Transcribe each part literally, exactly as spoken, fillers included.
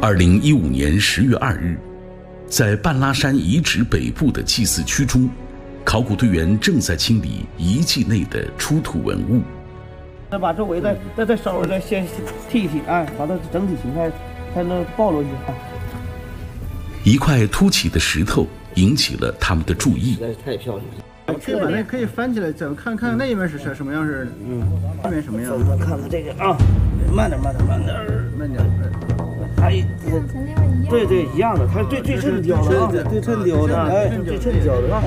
二零一五年十月二日，在半拉山遗址北部的祭祀区中，考古队员正在清理遗迹内的出土文物。 再把周围再再再稍微再先剃一剃，哎，把它整体形态才能暴露一下。 一块凸起的石头引起了他们的注意。 太漂亮了！ 可以把那可以翻起来，咱们看看那一面是什什么样式的，嗯，这边什么样？ 我们看看这个啊，慢点，慢点，慢点， 慢点。 它对对一样的，它对对称雕的啊，对称雕的，哎，对称雕的啊。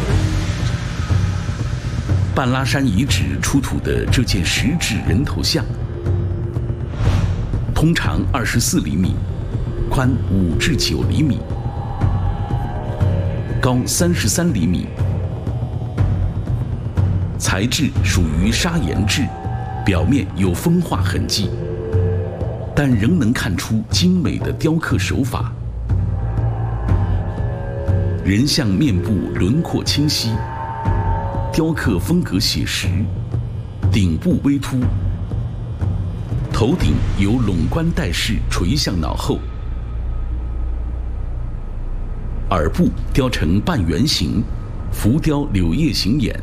半拉山遗址出土的这件石质人头像，通长二十四厘米，宽五至九厘米，高三十三厘米，材质属于砂岩质，表面有风化痕迹，但仍能看出精美的雕刻手法。人像面部轮廓清晰，雕刻风格写实，顶部微凸，头顶由拢冠带饰垂向脑后，耳部雕成半圆形，浮雕柳叶形眼，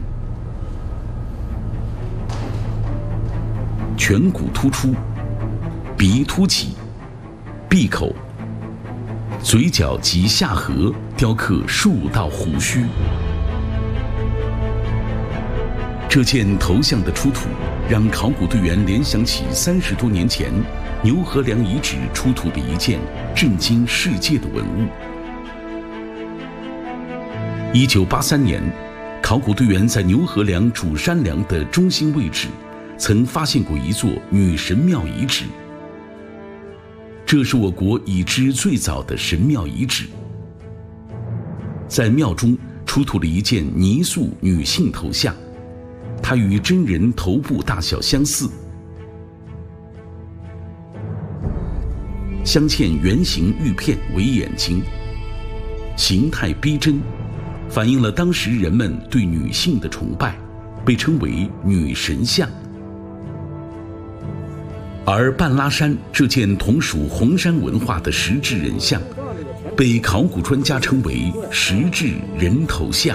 颧骨突出，鼻凸起，闭口，嘴角及下颌雕刻数道胡须。这件头像的出土，让考古队员联想起三十多年前牛河梁遗址出土的一件震惊世界的文物。一九八三年，考古队员在牛河梁主山梁的中心位置，曾发现过一座女神庙遗址。这是我国已知最早的神庙遗址。在庙中出土了一件泥塑女性头像，它与真人头部大小相似，镶嵌圆形玉片为眼睛，形态逼真，反映了当时人们对女性的崇拜，被称为女神像。而半拉山这件同属红山文化的石质人像，被考古专家称为石质人头像。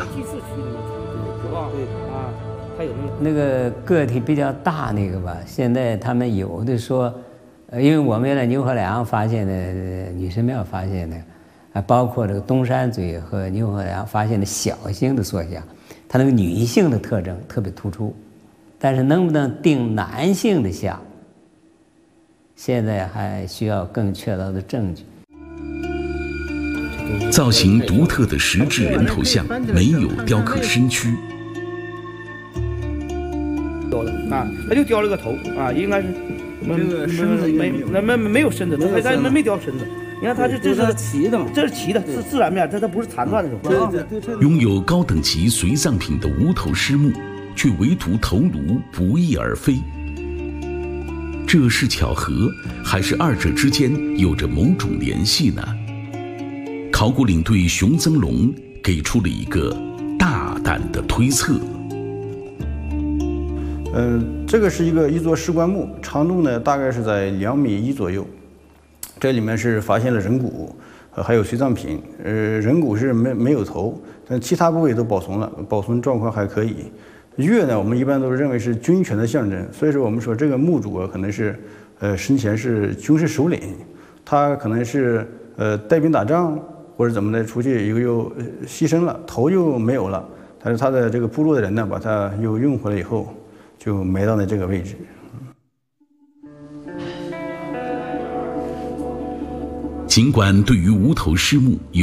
那个个体比较大那个吧，现在他们有的说，呃，因为我们在牛河梁发现的女神庙发现的，啊，包括这个东山嘴和牛河梁发现的小型的塑像，它那个女性的特征特别突出，但是能不能定男性的像，现在还需要更确凿的证据。 造型独特的石质人头像没有雕刻身躯。 雕的啊，他就雕了个头啊，应该是这个身子没没没没有身子，他他没没雕身子。你看他这这是齐的嘛， 这是齐的，是自然面，这它不是残断那种。 对对对。 拥有高等级随葬品的无头尸墓，却唯独头颅不翼而飞。这是巧合，还是二者之间有着某种联系呢？考古领队熊增龙给出了一个大胆的推测。 嗯，这个是一个一座石棺墓，长度呢大概是在两米一左右。这里面是发现了人骨，呃，还有随葬品。呃，人骨是没没有头，但其他部位都保存了，保存状况还可以。月呢，我们一般都认为是军权的象征，所以说我们说这个墓主啊，可能是呃生前是军事首领，他可能是呃带兵打仗或者怎么的，出去又又牺牲了，头又没有了，但是他的这个部落的人呢，把他又运回来以后，就埋到了这个位置。 尽管对于无头尸墓有